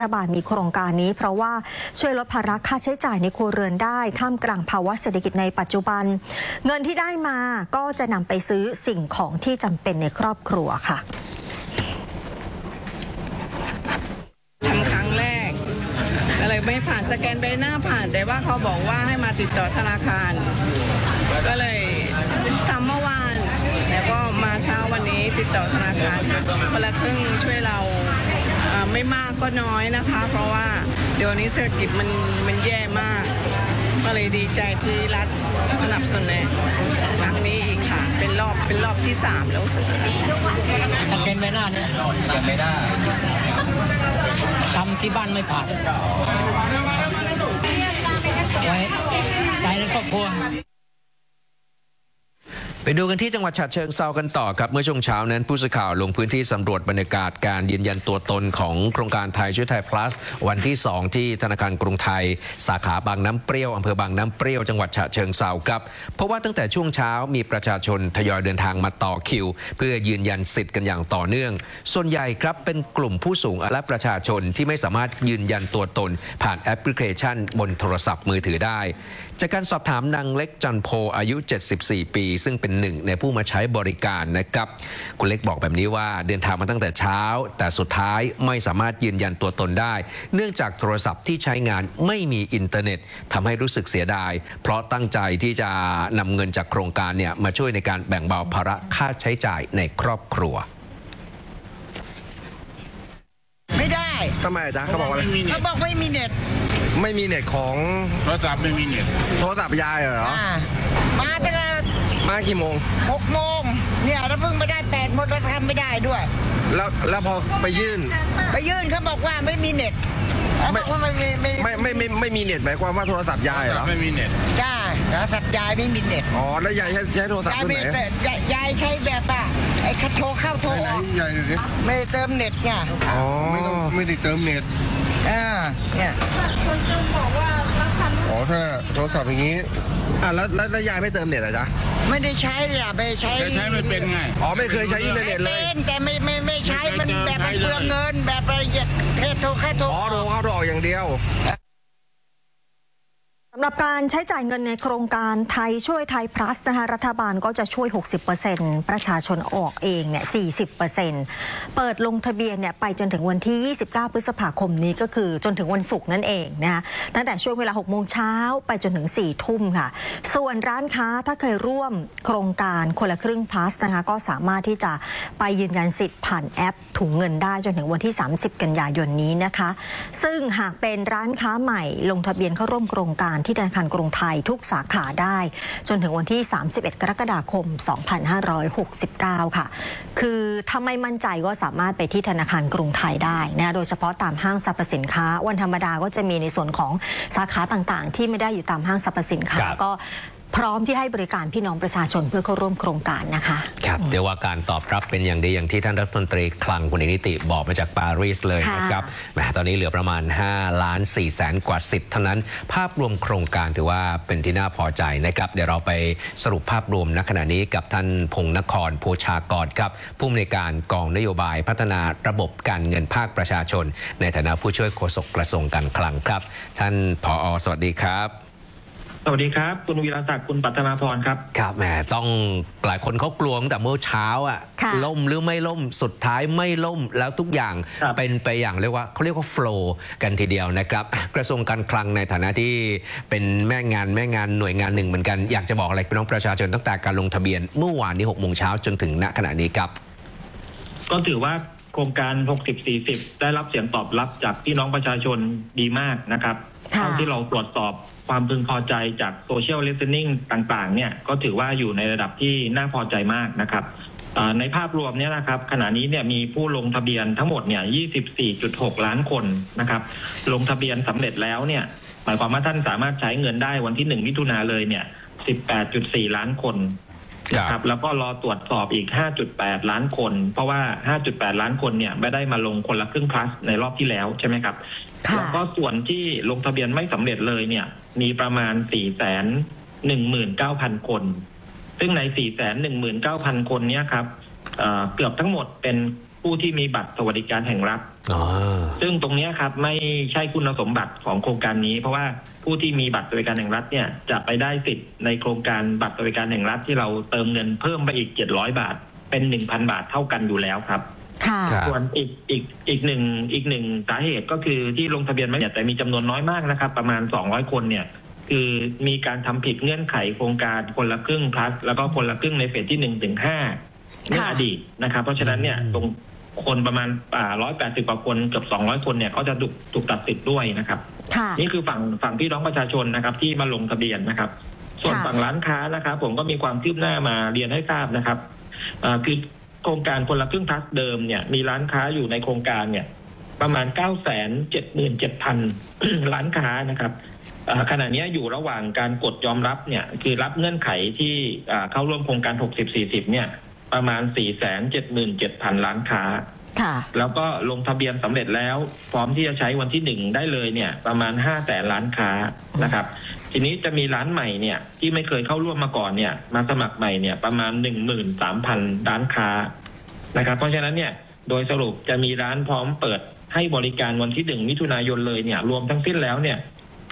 รัฐบาลมีโครงการนี้เพราะว่าช่วยลดภาระค่าใช้จ่ายในครัวเรือนได้ท่ามกลางภาวะเศรษฐกิจในปัจจุบันเงินที่ได้มาก็จะนำไปซื้อสิ่งของที่จำเป็นในครอบครัวค่ะทำครั้งแรกอะไรไม่ผ่านสแกนใบหน้าผ่านแต่ว่าเขาบอกว่าให้มาติดต่อธนาคารก็เลยทำเมื่อวานแล้วก็มาเช้าวันนี้ติดต่อธนาคารคนละครึ่งช่วยเราไม่มากก็น้อยนะคะเพราะว่าเดี๋ยวนี้เศรษฐกิจมันแย่มากก็เลยดีใจที่รัฐสนับสนุนในครั้งนี้อีกค่ะเป็นรอบที่3แล้วสึกสแกนใบหน้าเนี่ยสแกนใบหน้าทำที่บ้านไม่ผ่านไว้ใจในครอบครัวไปดูกันที่จังหวัดฉะเชิงเทรากันต่อครับเมื่อช่วงเช้านั้นผู้สื่อข่าวลงพื้นที่สำรวจบรรยากาศการยืนยันตัวตนของโครงการไทยช่วยไทย plus วันที่2ที่ธนาคารกรุงไทยสาขาบางน้ำเปรี้ยวอำเภอบางน้ำเปรี้ยวจังหวัดฉะเชิงเทราครับเพราะว่าตั้งแต่ช่วงเช้ามีประชาชนทยอยเดินทางมาต่อคิวเพื่อยืนยันสิทธิ์กันอย่างต่อเนื่องส่วนใหญ่ครับเป็นกลุ่มผู้สูงอายุและประชาชนที่ไม่สามารถยืนยันตัวตนผ่านแอปพลิเคชันบนโทรศัพท์มือถือได้จากการสอบถามนางเล็กจันโพอายุ74ปีซึ่งเป็นหนึ่งในผู้มาใช้บริการนะครับคุณเล็กบอกแบบนี้ว่าเดินทางมาตั้งแต่เช้าแต่สุดท้ายไม่สามารถยืนยันตัวตนได้เนื่องจากโทรศัพท์ที่ใช้งานไม่มีอินเทอร์เน็ตทำให้รู้สึกเสียดายเพราะตั้งใจที่จะนำเงินจากโครงการเนี่ยมาช่วยในการแบ่งเบาภาระค่าใช้จ่ายในครอบครัวไม่ได้ทำไมจ๊ะเขาบอกว่าเขาบอกไม่มีเน็ตไม่มีเน็ตของโทรศัพท์ไม่มีเน็ตโทรศัพท์ยายเหรอมาตั้งแต่มากี่โมง 6 โมงเนี่ยเราเพิ่งไม่ได้8 โมงเราทำไม่ได้ด้วยแล้วพอไปยื่นเขาบอกว่าไม่มีเน็ตบอกว่าไม่มีเน็ตหมายความว่าโทรศัพท์ยายเหรอไม่มีเน็ตจ้าโทรศัพท์ยายไม่มีเน็ตอ๋อแล้วยายใช้โทรศัพท์รุ่นไหนยายใช้แบบไอ้โทรเข้าโทรออกยายดูดิไม่เติมเน็ตไงอ๋อไม่ได้เติมเน็ตเนี่ยคนจะบอกว่าอ๋อถ้าโทรศัพท์อย่างนี้แล้วยายไม่เติมเน็ตเหรอจ๊ะไม่ได้ใช้เลยไม่ใช้ไม่เป็นไงอ๋อไม่เคยใช้อินเทอร์เน็ตเลยแต่ไม่ใช้มันแบบมันเปลืองเงินแบบประหยัดโทรแค่โทรอ๋อโทรเข้าโทรออกอย่างเดียวสำหรับการใช้จ่ายเงินในโครงการไทยช่วยไทย plus นะคะรัฐบาลก็จะช่วย 60% ประชาชนออกเองเนี่ย 40% เปิดลงทะเบียนเนี่ยไปจนถึงวันที่ 29 พฤษภาคมนี้ก็คือจนถึงวันศุกร์นั่นเองนะคะตั้งแต่ช่วงเวลา 6 โมงเช้าไปจนถึง 4 ทุ่มค่ะส่วนร้านค้าถ้าเคยร่วมโครงการคนละครึ่ง plus นะคะก็สามารถที่จะไปยืนยันสิทธิ์ผ่านแอปถุงเงินได้จนถึงวันที่ 30 กันยายนนี้นะคะซึ่งหากเป็นร้านค้าใหม่ลงทะเบียนเข้าร่วมโครงการที่ธนาคารกรุงไทยทุกสาขาได้จนถึงวันที่ 31 กรกฎาคม 2569 ค่ะคือถ้าไม่มั่นใจก็สามารถไปที่ธนาคารกรุงไทยได้นะโดยเฉพาะตามห้างสรรพสินค้าวันธรรมดาก็จะมีในส่วนของสาขาต่างๆที่ไม่ได้อยู่ตามห้างสรรพสินค้าก็พร้อมที่ให้บริการพี่น้องประชาชนเพื่อเข้าร่วมโครงการนะคะครับเดี๋ยวว่าการตอบรับเป็นอย่างดีอย่างที่ท่านรัฐมนตรีคลังคุณเอกนิติบอกมาจากปารีสเลยนะครับแหมตอนนี้เหลือประมาณ5,400,000 กว่าสิทธิ์เท่านั้นภาพรวมโครงการถือว่าเป็นที่น่าพอใจนะครับเดี๋ยวเราไปสรุปภาพรวมณขณะนี้กับท่านพงษ์นครโภชากรครับผู้อำนวยการกองนโยบายพัฒนาระบบการเงินภาคประชาชนในฐานะผู้ช่วยโฆษกกระทรวงการคลังครับท่านผอ.สวัสดีครับสวัสดีครับคุณวีรศักดิ์คุณปัทมาพรครับครับแหมต้องหลายคนเขากลัวตั้งแต่เมื่อเช้าล่มหรือไม่ล่มสุดท้ายไม่ล่มแล้วทุกอย่างเป็นไปอย่างเรียกว่าเขาเรียกว่าโฟลว์กันทีเดียวนะครับกระทรวงการคลังในฐานะที่เป็นแม่งานหน่วยงานหนึ่งเหมือนกันอยากจะบอกอะไรพี่น้องประชาชนตั้งแต่การลงทะเบียนเมื่อวานนี้6 โมงเช้าจนถึงณขณะนี้ครับก็ถือว่าโครงการ60-40ได้รับเสียงตอบรับจากพี่น้องประชาชนดีมากนะครับเท่าที่เราตรวจสอบความพึงพอใจจากโซเชียลลิสติ้งต่างๆเนี่ยก็ถือว่าอยู่ในระดับที่น่าพอใจมากนะครับในภาพรวมเนี่ยนะครับขณะนี้เนี่ยมีผู้ลงทะเบียนทั้งหมดเนี่ย 24.6 ล้านคนนะครับลงทะเบียนสำเร็จแล้วเนี่ยหมายความว่าท่านสามารถใช้เงินได้วันที่1 มิถุนายนเลยเนี่ย 18.4 ล้านคนนะครับแล้วก็รอตรวจสอบอีก 5.8 ล้านคนเพราะว่า 5.8 ล้านคนเนี่ยไม่ได้มาลงคนละครึ่ง plus ในรอบที่แล้วใช่ไหมครับแล้วก็ส่วนที่ลงทะเบียนไม่สำเร็จเลยเนี่ยมีประมาณ 419,000 คนซึ่งใน 419,000 คนนี้ครับเกือบทั้งหมดเป็นผู้ที่มีบัตรสวัสดิการแห่งรัฐซึ่งตรงนี้ครับไม่ใช่คุณสมบัติของโครงการนี้เพราะว่าผู้ที่มีบัตรสวัสดิการแห่งรัฐเนี่ยจะไปได้สิทธิ์ในโครงการบัตรสวัสดิการแห่งรัฐที่เราเติมเงินเพิ่มไปอีก700บาทเป็น 1,000 บาทเท่ากันอยู่แล้วครับส่วนอีกหนึ่งสาเหตุก็คือที่ลงทะเบียนไม่แต่มีจำนวนน้อยมากนะครับประมาณ200คนเนี่ยคือมีการทำผิดเงื่อนไขโครงการคนละครึ่งพลัสแล้วก็คนละครึ่งในเฟสที่1 ถึง 5เมื่ออดีตนะครับเพราะฉะนั้นเนี่ยตรงคนประมาณ180กว่าคนเกือบ200คนเนี่ยก็จะถูกตัดสิทธิ์ด้วยนะครับนี่คือฝั่งพี่น้องประชาชนนะครับที่มาลงทะเบียนนะครับส่วนฝั่งร้านค้านะครับผมก็มีความคืบหน้ามาเรียนให้ทราบนะครับคือโครงการคนละครึ่งพลัสเดิมเนี่ยมีร้านค้าอยู่ในโครงการเนี่ยประมาณ 977,000 ร้านค้านะครับขณะนี้อยู่ระหว่างการกดยอมรับเนี่ยคือรับเงื่อนไขที่เข้าร่วมโครงการ60-40เนี่ยประมาณ 477,000 ร้านค้าแล้วก็ลงทะเบียนสำเร็จแล้วพร้อมที่จะใช้วันที่1ได้เลยเนี่ยประมาณ500,000 ร้านค้านะครับทีนี้จะมีร้านใหม่เนี่ยที่ไม่เคยเข้าร่วมมาก่อนเนี่ยมาสมัครใหม่เนี่ยประมาณ 13,000 ร้านค้านะครับเพราะฉะนั้นเนี่ยโดยสรุปจะมีร้านพร้อมเปิดให้บริการวันที่1มิถุนายนเลยเนี่ยรวมทั้งสิ้นแล้วเนี่ย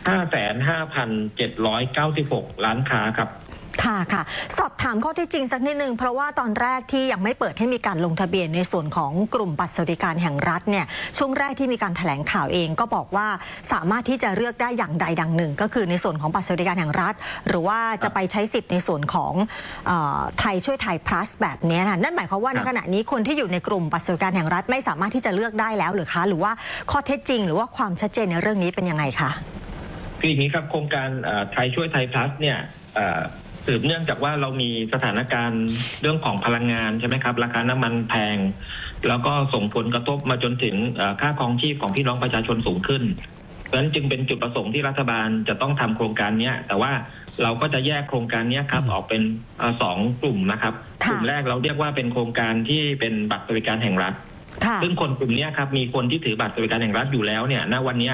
55,796 ร้านค้าครับค่ะสอบถามข้อเท็จจริงสักนิดนึงเพราะว่าตอนแรกที่ยังไม่เปิดให้มีการลงทะเบียนในส่วนของกลุ่มบัตรสวัสดิการแห่งรัฐเนี่ยช่วงแรกที่มีการแถลงข่าวเองก็บอกว่าสามารถที่จะเลือกได้อย่างใดดังหนึ่งก็คือในส่วนของบัตรสวัสดิการแห่งรัฐหรือว่าจะไปใช้สิทธิ์ในส่วนของไทยช่วยไทย plus แบบนี้นะนั่นหมายความว่าในขณะนี้คนที่อยู่ในกลุ่มบัตรสวัสดิการแห่งรัฐไม่สามารถที่จะเลือกได้แล้วหรือคะหรือว่าข้อเท็จจริงหรือว่าความชัดเจนในเรื่องนี้เป็นยังไงคะคืออย่างนี้ครับโครงการไทยช่วยไทย plus เนี่ยสืบเนื่องจากว่าเรามีสถานการณ์เรื่องของพลังงานใช่ไหมครับราคาน้ำมันแพงแล้วก็ส่งผลกระทบมาจนถึงค่าครองชีพของพี่น้องประชาชนสูงขึ้นเพราะฉะนั้นจึงเป็นจุดประสงค์ที่รัฐบาลจะต้องทำโครงการนี้แต่ว่าเราก็จะแยกโครงการนี้ครับออกเป็น2 กลุ่มนะครับกลุ่มแรกเราเรียกว่าเป็นโครงการที่เป็นบัตรสวัสดิการแห่งรัฐซึ่งคนกลุ่มนี้ครับมีคนที่ถือบัตรสวัสดิการแห่งรัฐอยู่แล้วเนี่ยณวันนี้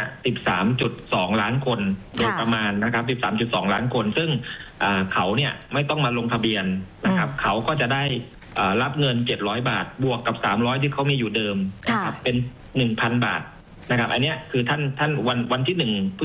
13.2 ล้านคนโดยประมาณนะครับ 13.2 ล้านคนซึ่งเขาเนี่ยไม่ต้องมาลงทะเบียนนะครับเขาก็จะได้รับเงิน700 บาทบวกกับ300ที่เขามีอยู่เดิมนะครับเป็น 1,000 บาทนะครับอันนี้คือท่านวันที่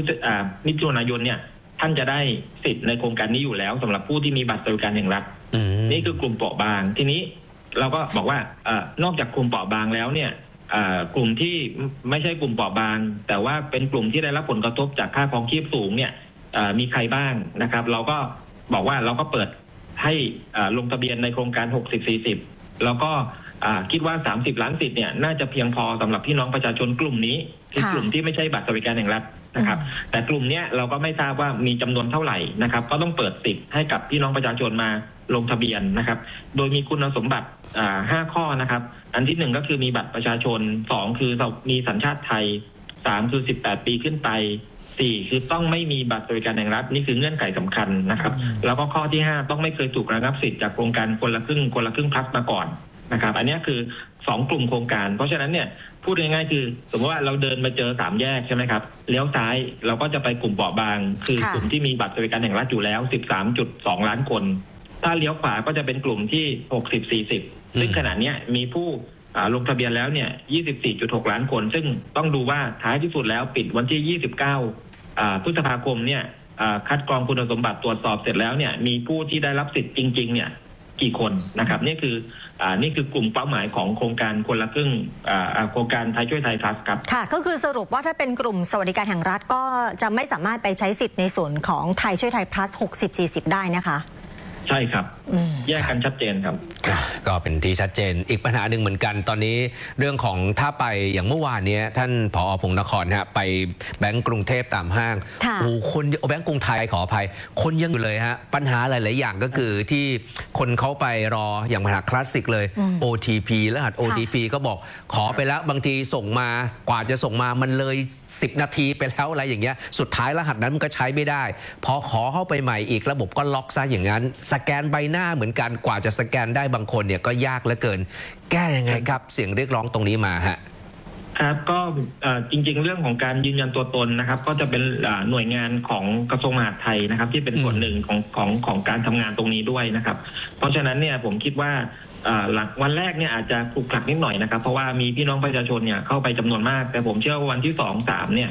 1มิถุนายนเนี่ยท่านจะได้สิทธิ์ในโครงการนี้อยู่แล้วสำหรับผู้ที่มีบัตรสวัสดิการแห่งรัฐนี่คือกลุ่มเปราะบางทีนี้เราก็บอกว่านอกจากกลุ่มเปราะบางแล้วเนี่ยกลุ่มที่ไม่ใช่กลุ่มเปราะบางแต่ว่าเป็นกลุ่มที่ได้รับผลกระทบจากค่าครองชีพสูงเนี่ยมีใครบ้างนะครับเราก็บอกว่าเราก็เปิดให้ลงทะเบียนในโครงการ60-40แล้วก็คิดว่า30ล้านสิทธิ์เนี่ยน่าจะเพียงพอสำหรับพี่น้องประชาชนกลุ่มนี้คือกลุ่มที่ไม่ใช่บัตรสวัสดิการแห่งรัฐนะครับแต่กลุ่มนี้เราก็ไม่ทราบว่ามีจำนวนเท่าไหร่นะครับก็ต้องเปิดสิทธิ์ให้กับพี่น้องประชาชนมาลงทะเบียนนะครับโดยมีคุณสมบัติ5 ข้อนะครับอันที่1ก็คือมีบัตรประชาชน2คือมีสัญชาติไทย3คือ18 ปีขึ้นไป4คือต้องไม่มีบัตรสวัสดิการแห่งรัฐนี่คือเงื่อนไขสำคัญนะครับแล้วก็ข้อที่5ต้องไม่เคยถูกระงับสิทธิ์จากโครงการคนละครึ่งพลัสมาก่อนนะครับอันนี้คือ2 กลุ่มโครงการเพราะฉะนั้นเนี่ยพูดง่ายๆคือสมมติว่าเราเดินมาเจอ3 แยกใช่ไหมครับเลี้ยวซ้ายเราก็จะไปกลุ่มเปราะบางคือกลุ่มที่มีบัตรสวัสดิการแห่งรัฐอยู่แล้ว 13.2 ล้านคนถ้าเลี้ยวขวาก็จะเป็นกลุ่มที่60-40ซึ่งขณะนี้มีผู้ลงทะเบียนแล้วเนี่ย 24.6 ล้านคนซึ่งต้องดูว่าท้ายที่สุดแล้วปิดวันที่29พฤษภาคมเนี่ยคัดกรองคุณสมบัติตรวจสอบเสร็จแล้วเนี่ยมีผู้ที่ได้รับสิทธิ์จริงๆเนี่ยกี่คนนะครับนี่คือกลุ่มเป้าหมายของโครงการคนละครึ่งโครงการไทยช่วยไทย plus ครับค่ะก็คือสรุปว่าถ้าเป็นกลุ่มสวัสดิการแห่งรัฐก็จะไม่สามารถไปใช้สิทธิ์ในส่วนของไทยช่วยไทย plus 60-40ได้นะคะใช่ครับแยกกันชัดเจนครับก็เป็นที่ชัดเจนอีกปัญหาหนึ่งเหมือนกันตอนนี้เรื่องของถ้าไปอย่างเมื่อวานนี้ท่านผอ.พงษ์นครฮะไปแบงก์กรุงเทพตามห้างโอ้คนแบงก์กรุงไทยขออภัยคนยังอยู่เลยฮะปัญหาหลายๆอย่างก็คือที่คนเขาไปรออย่างปัญหาคลาสสิกเลย OTP รหัส OTP ก็บอกขอไปแล้วบางทีส่งมากว่าจะส่งมามันเลย10 นาทีไปแล้วอะไรอย่างเงี้ยสุดท้ายรหัสนั้นมันก็ใช้ไม่ได้พอขอเข้าไปใหม่อีกระบบก็ล็อกซะอย่างนั้นสแกนใบหน้าเหมือนกันกว่าจะสแกนได้บางคนเนี่ยก็ยากเหลือเกินแก้ยังไงครับเสียงเรียกร้องตรงนี้มาฮะครับก็จริงๆเรื่องของการยืนยันตัวตนนะครับก็จะเป็นหน่วยงานของกระทรวงมหาดไทยนะครับที่เป็นส่วนหนึ่งของการทำงานตรงนี้ด้วยนะครับเพราะฉะนั้นเนี่ยผมคิดว่าหลังวันแรกเนี่ยอาจจะขลุกขลักนิดหน่อยนะครับเพราะว่ามีพี่น้องประชาชนเนี่ยเข้าไปจำนวนมากแต่ผมเชื่อว่าวันที่2-3เนี่ย